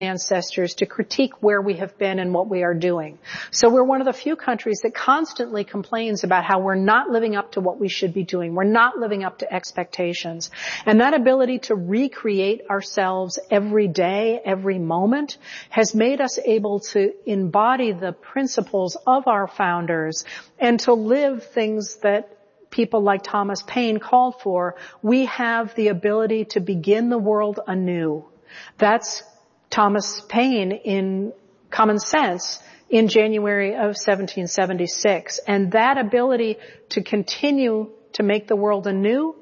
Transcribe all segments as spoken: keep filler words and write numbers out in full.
ancestors to critique where we have been and what we are doing. So we're one of the few countries that constantly complains about how we're not living up to what we should be doing. We're not living up to expectations. And that ability to recreate ourselves every day, every moment, has made us able to embody the principles of our founders and to live things that people like Thomas Paine called for. We have the ability to begin the world anew. That's Thomas Paine in Common Sense in January of seventeen seventy-six. And that ability to continue to make the world anew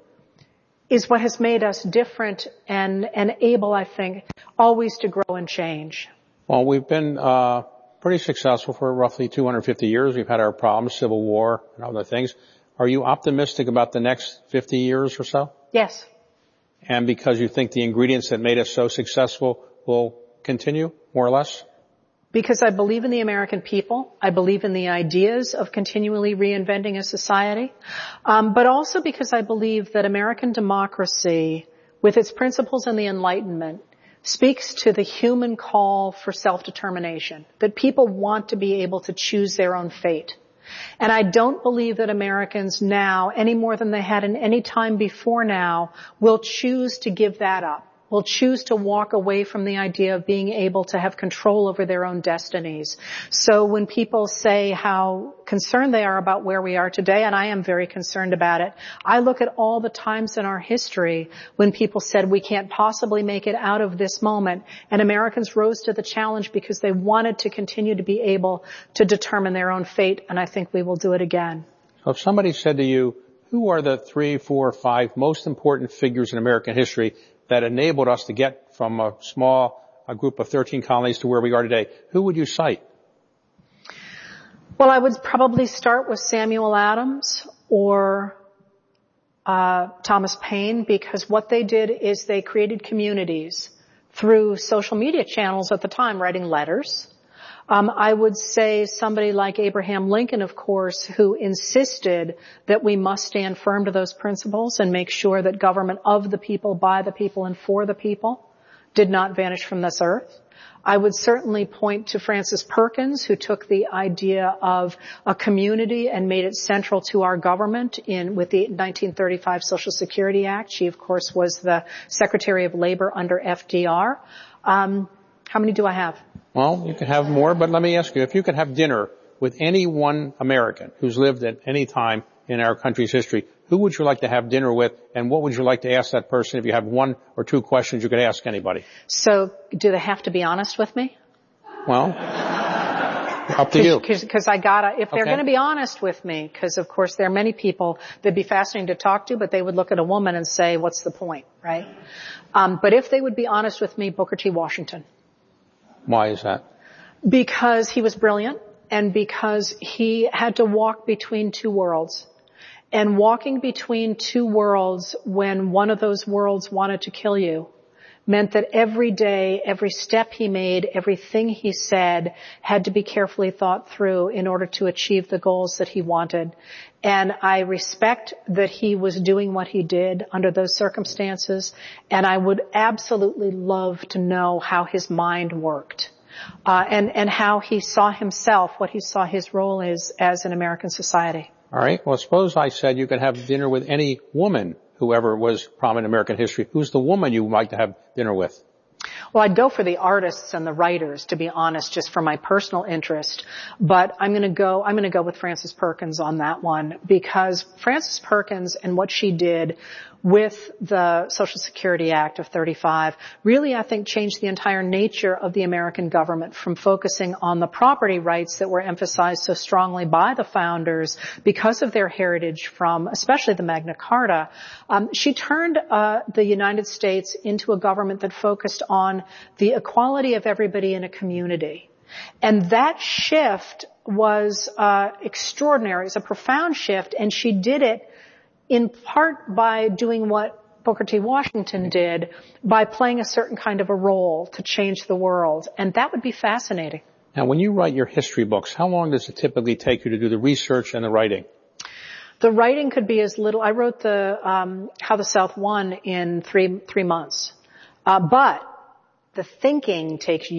is what has made us different and, and able, I think, always to grow and change. Well, we've been uh pretty successful for roughly two hundred fifty years. We've had our problems, Civil War and other things. Are you optimistic about the next fifty years or so? Yes. And because you think the ingredients that made us so successful will continue, more or less? Because I believe in the American people. I believe in the ideas of continually reinventing a society. Um, but also because I believe that American democracy, with its principles in the Enlightenment, speaks to the human call for self-determination, that people want to be able to choose their own fate. And I don't believe that Americans now, any more than they had in any time before now, will choose to give that up, will choose to walk away from the idea of being able to have control over their own destinies. So when people say how concerned they are about where we are today, and I am very concerned about it, I look at all the times in our history when people said we can't possibly make it out of this moment, and Americans rose to the challenge because they wanted to continue to be able to determine their own fate, and I think we will do it again. So if somebody said to you, who are the three, four, five most important figures in American history that enabled us to get from a small a group of thirteen colonies to where we are today, who would you cite? Well, I would probably start with Samuel Adams or uh Thomas Paine, because what they did is they created communities through social media channels at the time, writing letters. Um, I would say somebody like Abraham Lincoln, of course, who insisted that we must stand firm to those principles and make sure that government of the people, by the people, and for the people did not vanish from this earth. I would certainly point to Frances Perkins, who took the idea of a community and made it central to our government in with the nineteen thirty-five Social Security Act. She, of course, was the Secretary of Labor under F D R. Um, how many do I have? Well, you can have more, but let me ask you, if you could have dinner with any one American who's lived at any time in our country's history, who would you like to have dinner with, and what would you like to ask that person if you have one or two questions you could ask anybody? So, do they have to be honest with me? Well, up to you. Because I gotta, if they're Okay. gonna be honest with me, because of course there are many people that'd be fascinating to talk to, but they would look at a woman and say, what's the point, right? Um, but if they would be honest with me, Booker T. Washington. Why is that? Because he was brilliant, and because he had to walk between two worlds. And walking between two worlds when one of those worlds wanted to kill you meant that every day, every step he made, everything he said had to be carefully thought through in order to achieve the goals that he wanted. And I respect that he was doing what he did under those circumstances, and I would absolutely love to know how his mind worked, uh, and, and how he saw himself, what he saw his role is as in American society. All right. Well, suppose I said you could have dinner with any woman, whoever was prominent in American history. Who's the woman you would like to have dinner with? Well, I'd go for the artists and the writers, to be honest, just for my personal interest. But I'm going to go, I'm going to go with Frances Perkins on that one, because Frances Perkins and what she did with the Social Security Act of thirty-five really, I think, changed the entire nature of the American government from focusing on the property rights that were emphasized so strongly by the founders because of their heritage from especially the Magna Carta. Um, she turned uh, the United States into a government that focused on the equality of everybody in a community. And that shift was uh extraordinary. It was a profound shift, and she did it in part by doing what Booker T. Washington did, by playing a certain kind of a role to change the world. And that would be fascinating. Now, when you write your history books, how long does it typically take you to do the research and the writing? The writing could be as little. I wrote the um How the South Won in three three months. Uh but The thinking takes